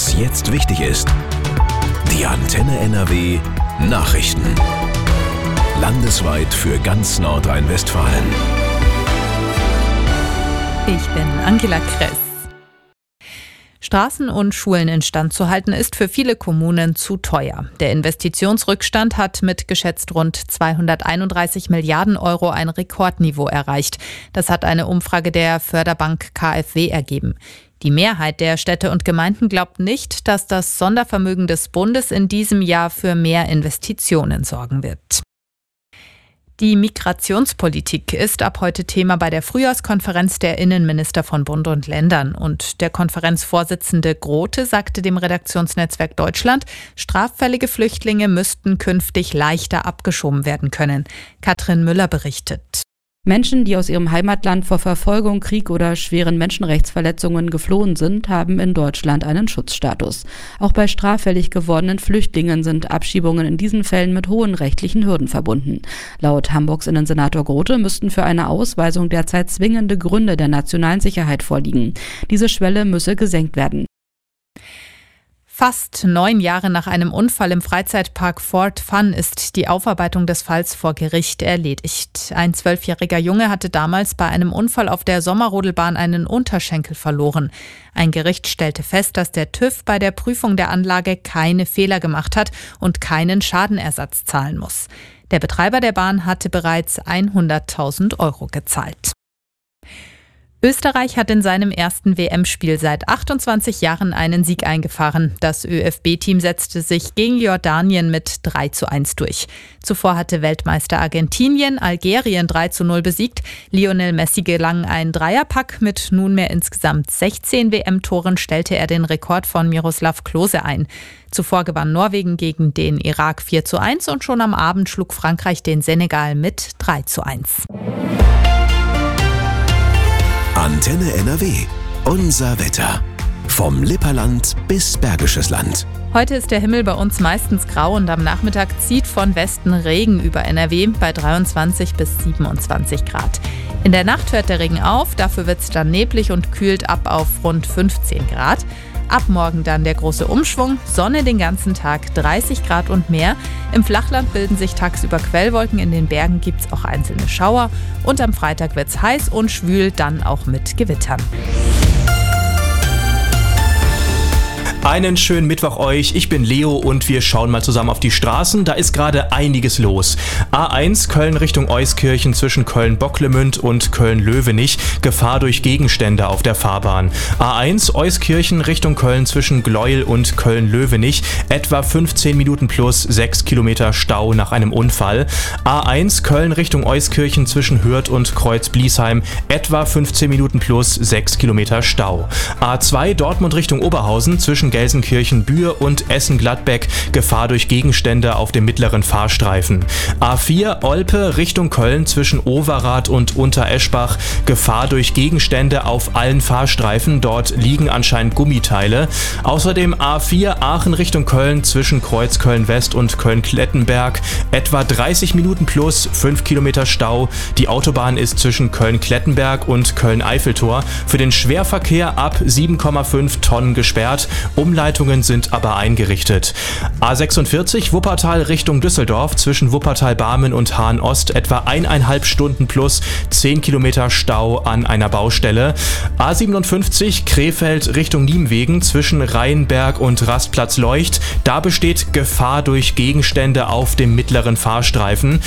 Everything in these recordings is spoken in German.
Was jetzt wichtig ist. Die Antenne NRW Nachrichten. Landesweit für ganz Nordrhein-Westfalen. Ich bin Angela Kress. Straßen und Schulen instand zu halten, ist für viele Kommunen zu teuer. Der Investitionsrückstand hat mit geschätzt rund 231 Milliarden Euro ein Rekordniveau erreicht. Das hat eine Umfrage der Förderbank KfW ergeben. Die Mehrheit der Städte und Gemeinden glaubt nicht, dass das Sondervermögen des Bundes in diesem Jahr für mehr Investitionen sorgen wird. Die Migrationspolitik ist ab heute Thema bei der Frühjahrskonferenz der Innenminister von Bund und Ländern. Und der Konferenzvorsitzende Grote sagte dem Redaktionsnetzwerk Deutschland, straffällige Flüchtlinge müssten künftig leichter abgeschoben werden können. Katrin Müller berichtet. Menschen, die aus ihrem Heimatland vor Verfolgung, Krieg oder schweren Menschenrechtsverletzungen geflohen sind, haben in Deutschland einen Schutzstatus. Auch bei straffällig gewordenen Flüchtlingen sind Abschiebungen in diesen Fällen mit hohen rechtlichen Hürden verbunden. Laut Hamburgs Innensenator Grote müssten für eine Ausweisung derzeit zwingende Gründe der nationalen Sicherheit vorliegen. Diese Schwelle müsse gesenkt werden. Fast 9 Jahre nach einem Unfall im Freizeitpark Fort Fun ist die Aufarbeitung des Falls vor Gericht erledigt. Ein 12-jähriger Junge hatte damals bei einem Unfall auf der Sommerrodelbahn einen Unterschenkel verloren. Ein Gericht stellte fest, dass der TÜV bei der Prüfung der Anlage keine Fehler gemacht hat und keinen Schadenersatz zahlen muss. Der Betreiber der Bahn hatte bereits 100.000 Euro gezahlt. Österreich hat in seinem ersten WM-Spiel seit 28 Jahren einen Sieg eingefahren. Das ÖFB-Team setzte sich gegen Jordanien mit 3:1 durch. Zuvor hatte Weltmeister Argentinien Algerien 3:0 besiegt. Lionel Messi gelang ein Dreierpack. Mit nunmehr insgesamt 16 WM-Toren stellte er den Rekord von Miroslav Klose ein. Zuvor gewann Norwegen gegen den Irak 4:1 und schon am Abend schlug Frankreich den Senegal mit 3:1. Antenne NRW. Unser Wetter. Vom Lipperland bis Bergisches Land. Heute ist der Himmel bei uns meistens grau und am Nachmittag zieht von Westen Regen über NRW bei 23 bis 27 Grad. In der Nacht hört der Regen auf, dafür wird es dann neblig und kühlt ab auf rund 15 Grad. Ab morgen dann der große Umschwung, Sonne den ganzen Tag, 30 Grad und mehr. Im Flachland bilden sich tagsüber Quellwolken, in den Bergen gibt es auch einzelne Schauer. Und am Freitag wird es heiß und schwül, dann auch mit Gewittern. Einen schönen Mittwoch euch, ich bin Leo und wir schauen mal zusammen auf die Straßen. Da ist gerade einiges los. A1 Köln Richtung Euskirchen zwischen Köln-Bocklemünd und Köln-Löwenich. Gefahr durch Gegenstände auf der Fahrbahn. A1 Euskirchen Richtung Köln zwischen Gleuel und Köln-Löwenich. Etwa 15 Minuten plus 6 Kilometer Stau nach einem Unfall. A1 Köln Richtung Euskirchen zwischen Hürth und Kreuz-Bliesheim. Etwa 15 Minuten plus 6 Kilometer Stau. A2 Dortmund Richtung Oberhausen zwischen Gelsenkirchen-Bühr und Essen-Gladbeck. Gefahr durch Gegenstände auf dem mittleren Fahrstreifen. A4 Olpe Richtung Köln zwischen Overath und Untereschbach. Gefahr durch Gegenstände auf allen Fahrstreifen. Dort liegen anscheinend Gummiteile. Außerdem A4 Aachen Richtung Köln zwischen Kreuzköln-West und Köln-Klettenberg. Etwa 30 Minuten plus 5 Kilometer Stau. Die Autobahn ist zwischen Köln-Klettenberg und Köln-Eiffeltor für den Schwerverkehr ab 7,5 Tonnen gesperrt. Umleitungen sind aber eingerichtet. A46 Wuppertal Richtung Düsseldorf zwischen Wuppertal-Barmen und Hahn-Ost etwa 1,5 Stunden plus 10 Kilometer Stau an einer Baustelle. A57 Krefeld Richtung Nienwegen zwischen Rheinberg und Rastplatz Leucht. Da besteht Gefahr durch Gegenstände auf dem mittleren Fahrstreifen.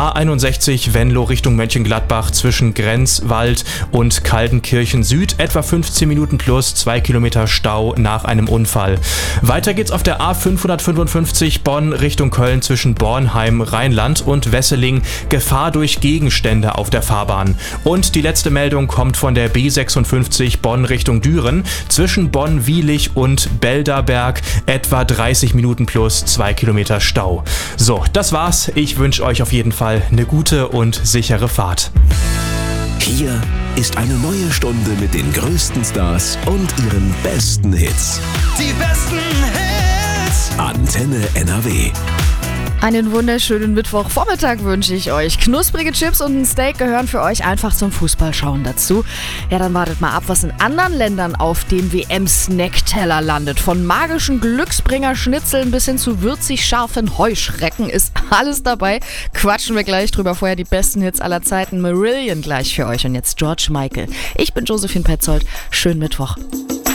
A61 Venlo Richtung Mönchengladbach zwischen Grenzwald und Kaldenkirchen Süd etwa 15 Minuten plus 2 Kilometer Stau nach einem Unfall. Weiter geht's auf der A555 Bonn Richtung Köln zwischen Bornheim, Rheinland und Wesseling. Gefahr durch Gegenstände auf der Fahrbahn. Und die letzte Meldung kommt von der B56 Bonn Richtung Düren zwischen Bonn-Wielich und Belderberg. Etwa 30 Minuten plus 2 Kilometer Stau. So, das war's. Ich wünsche euch auf jeden Fall eine gute und sichere Fahrt. Hier ist eine neue Stunde mit den größten Stars und ihren besten Hits. Die besten Hits. Antenne NRW. Einen wunderschönen Mittwochvormittag wünsche ich euch. Knusprige Chips und ein Steak gehören für euch einfach zum Fußballschauen dazu. Ja, dann wartet mal ab, was in anderen Ländern auf dem WM-Snackteller landet. Von magischen Glücksbringer-Schnitzeln bis hin zu würzig scharfen Heuschrecken ist alles dabei. Quatschen wir gleich drüber. Vorher die besten Hits aller Zeiten. Marillion gleich für euch und jetzt George Michael. Ich bin Josephine Petzold. Schönen Mittwoch.